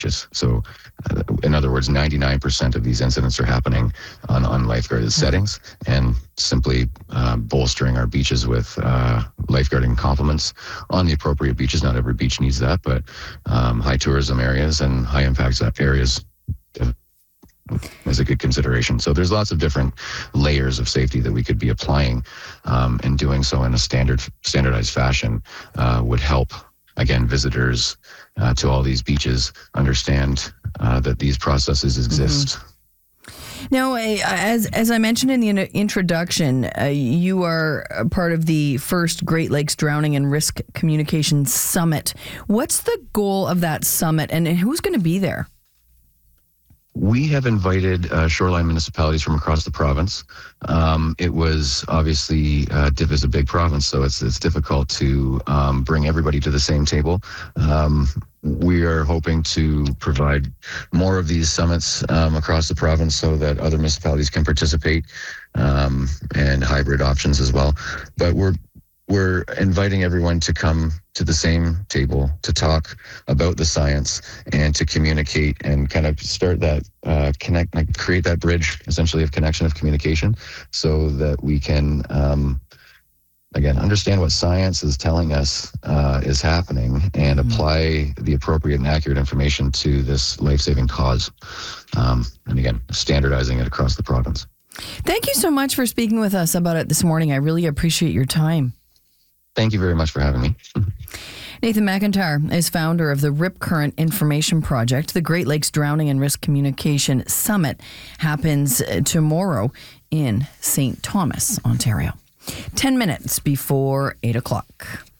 beaches. So, in other words, 99% of these incidents are happening on unlifeguarded settings, and simply bolstering our beaches with lifeguarding complements on the appropriate beaches. Not every beach needs that, but high tourism areas and high impact areas is a good consideration. So there's lots of different layers of safety that we could be applying, and doing so in a standardized fashion would help, again, visitors to all these beaches understand that these processes exist. Now, as I mentioned in the introduction, you are a part of the first Great Lakes Drowning and Risk Communication Summit. What's the goal of that summit, and who's going to be there? We have invited shoreline municipalities from across the province. It was obviously, DIF is a big province, so it's difficult to bring everybody to the same table. We are hoping to provide more of these summits across the province so that other municipalities can participate, and hybrid options as well. But we're inviting everyone to come to the same table to talk about the science and to communicate and kind of start that create that bridge, essentially, of connection, of communication, so that we can again understand what science is telling us is happening and apply the appropriate and accurate information to this life-saving cause, and again standardizing it across the province. Thank you so much for speaking with us about it this morning. I really appreciate your time. Thank you very much for having me. Nathan McIntyre is founder of the Rip Current Information Project. The Great Lakes Drowning and Risk Communication Summit happens tomorrow in St. Thomas, Ontario. 10 minutes before 8 o'clock.